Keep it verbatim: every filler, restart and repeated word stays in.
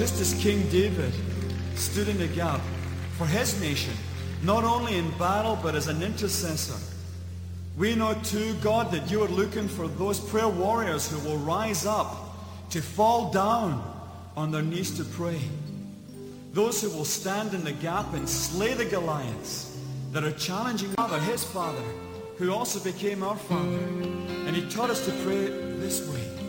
just as King David stood in the gap for his nation, not only in battle, but as an intercessor, we know too, God, that you are looking for those prayer warriors who will rise up to fall down on their knees to pray. Those who will stand in the gap and slay the Goliaths that are challenging Father, his Father, who also became our Father. And he taught us to pray this way.